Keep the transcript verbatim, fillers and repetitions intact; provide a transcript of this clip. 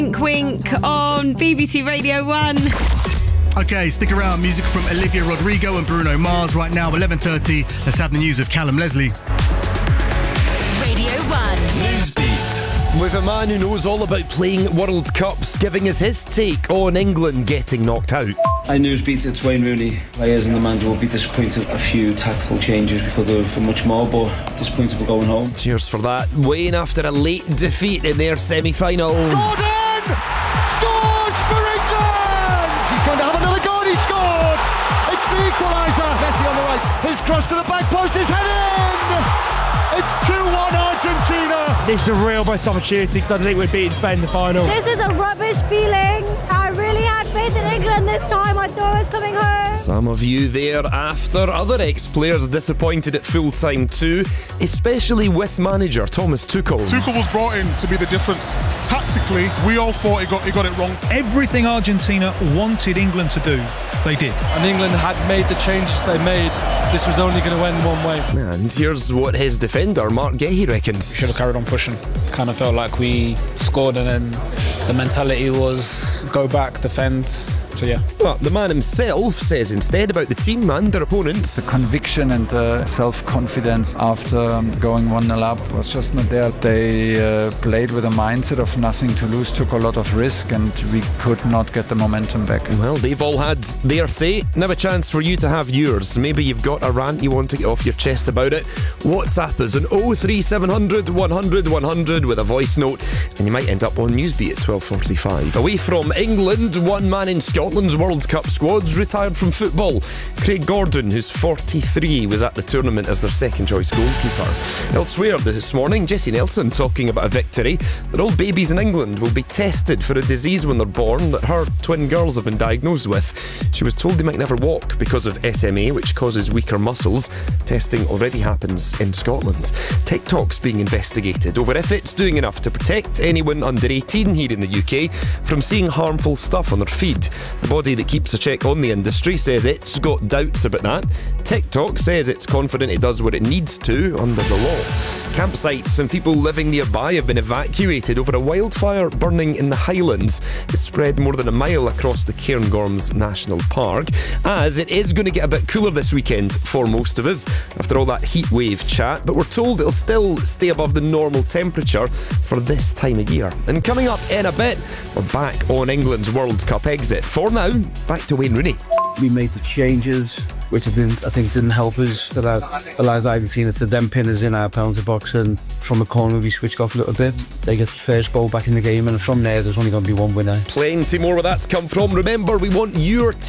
Wink Wink on B B C Radio one. Okay, stick around. Music from Olivia Rodrigo and Bruno Mars right now, eleven thirty. Let's have the news with Callum Leslie. Radio one. Newsbeat. With a man who knows all about playing World Cups giving us his take on England getting knocked out. Hi Newsbeat, it's Wayne Rooney. Players and the manager will be disappointed. A few tactical changes, we could do for much more, but disappointed we're going home. Cheers for that. Wayne, after a late defeat in their semi-final. Gordon scores for England! He's going to have another goal, he scored! It's the equaliser! Messi on the right, his cross to the back post is headed in! It's two one Argentina! This is a real best opportunity because I think we'd beaten Spain in the final. This is a rubbish feeling. I really had faith in England this time. I thought I was coming home. Some of you there after. Other ex-players disappointed at full-time too, especially with manager Thomas Tuchel. Tuchel was brought in to be the difference. Tactically, we all thought he got, he got it wrong. Everything Argentina wanted England to do, they did. And England had made the changes they made. This was only going to end one way. And here's what his defender, Mark Gahey, reckons. Should have carried on pushing. Kind of felt like we scored and then the mentality was go back, defend. So yeah. Well, the man himself says instead about the team and their opponents. The conviction and the self-confidence after going one nil up was just not there. They uh, played with a mindset of nothing to lose, took a lot of risk, and we could not get the momentum back. Well, they've all had their say. Now a chance for you to have yours. Maybe you've got a rant you want to get off your chest about it. WhatsApp us on oh three seven hundred, one hundred, one hundred with a voice note, and you might end up on Newsbeat at twelve forty-five. Away from England, one man in Scotland's World Cup squad's retired from football. Craig Gordon, who's forty-three, was at the tournament as their second choice goalkeeper. Elsewhere this morning, Jessie Nelson talking about a victory that all babies in England will be tested for a disease when they're born that her twin girls have been diagnosed with. She was told they might never walk because of S M A, which causes weaker muscles. Testing already happens in Scotland. TikTok's being investigated over if it's doing enough to protect anyone under eighteen here in the U K from seeing harmful stuff on their feed. The body that keeps a check on the industry says it's got doubts about that. TikTok says it's confident it does what it needs to under the law. Campsites and people living nearby have been evacuated over a wildfire burning in the Highlands. It's spread more than a mile across the Cairngorms National Park, as it is going to get a bit cooler this weekend for most of us after all that heat wave chat, but we're told it'll still stay above the normal temperature for this time of year. And coming up in a bit, we're back on England's World Cup exit. For now, back to Wayne Rooney. We made the changes, which I, didn't, I think didn't help us. That I, as I hadn't seen it, to then pin us in our penalty box, and from a corner we switched off a little bit. They get the first ball back in the game, and from there there's only going to be one winner. Plenty more where that's come from. Remember, we want your